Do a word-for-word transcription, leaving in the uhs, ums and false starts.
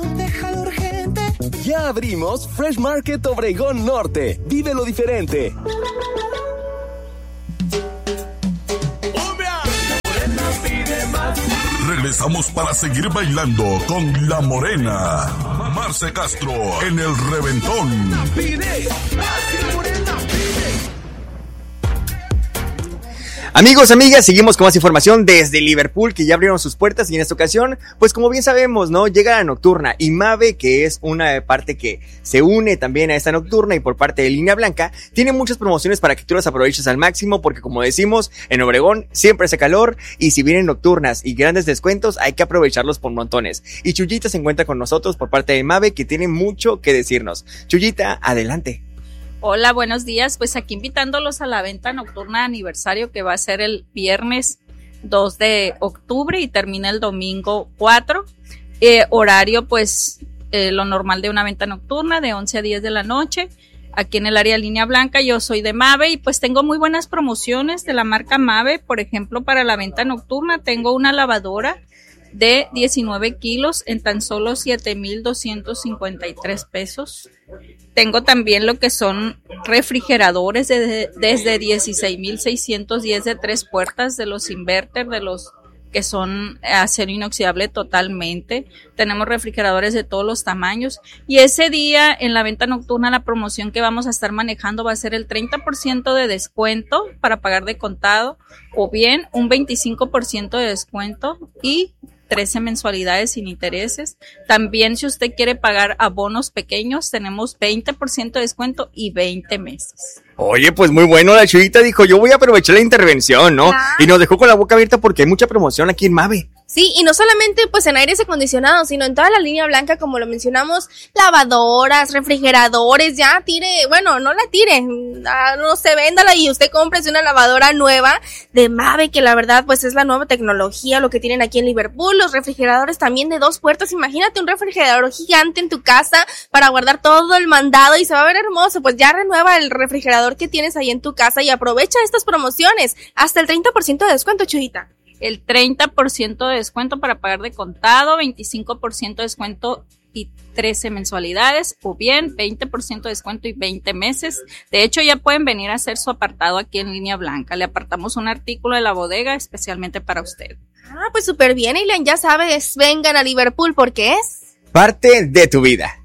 Déjalo urgente. Ya abrimos Fresh Market Obregón Norte. Vive lo diferente. Regresamos para seguir bailando con La Morena. Marce Castro en El Reventón. Amigos, amigas, seguimos con más información desde Liverpool, que ya abrieron sus puertas y en esta ocasión, pues como bien sabemos, ¿no? Llega la nocturna y Mave, que es una parte que se une también a esta nocturna y por parte de Línea Blanca, tiene muchas promociones para que tú las aproveches al máximo porque como decimos, en Obregón siempre hace calor y si vienen nocturnas y grandes descuentos, hay que aprovecharlos por montones. Y Chuyita se encuentra con nosotros por parte de Mave, que tiene mucho que decirnos. Chuyita, adelante. Hola, buenos días. Pues aquí invitándolos a la venta nocturna de aniversario que va a ser el viernes dos de octubre y termina el domingo cuatro. Eh, horario, pues, eh, lo normal de una venta nocturna de once a diez de la noche. Aquí en el área Línea Blanca, yo soy de Mave y pues tengo muy buenas promociones de la marca Mave. Por ejemplo, para la venta nocturna tengo una lavadora de diecinueve kilos en tan solo siete mil doscientos cincuenta y tres pesos. Tengo también lo que son refrigeradores de, de, desde dieciséis mil seiscientos diez de tres puertas, de los inverter, de los que son acero inoxidable totalmente. Tenemos refrigeradores de todos los tamaños. Y ese día en la venta nocturna la promoción que vamos a estar manejando va a ser el treinta por ciento de descuento para pagar de contado o bien un veinticinco por ciento de descuento y trece mensualidades sin intereses. También si usted quiere pagar abonos pequeños, tenemos veinte por ciento de descuento y veinte meses. Oye, pues muy bueno, la Chuyita dijo, yo voy a aprovechar la intervención, ¿no? Claro. Y nos dejó con la boca abierta porque hay mucha promoción aquí en Mave. Sí, y no solamente pues en aires acondicionados, sino en toda la línea blanca, como lo mencionamos, lavadoras, refrigeradores, ya tire, bueno, no la tire, no se véndala y usted cómprese una lavadora nueva de Mave, que la verdad pues es la nueva tecnología, lo que tienen aquí en Liverpool, los refrigeradores también de dos puertas, imagínate un refrigerador gigante en tu casa para guardar todo el mandado y se va a ver hermoso, pues ya renueva el refrigerador que tienes ahí en tu casa y aprovecha estas promociones, hasta el treinta por ciento de descuento, Chuyita. El treinta por ciento de descuento para pagar de contado, veinticinco por ciento de descuento y trece mensualidades, o bien veinte por ciento de descuento y veinte meses. De hecho, ya pueden venir a hacer su apartado aquí en Línea Blanca. Le apartamos un artículo de la bodega especialmente para usted. Ah, pues súper bien, Ilan, ya sabes, vengan a Liverpool porque es parte de tu vida.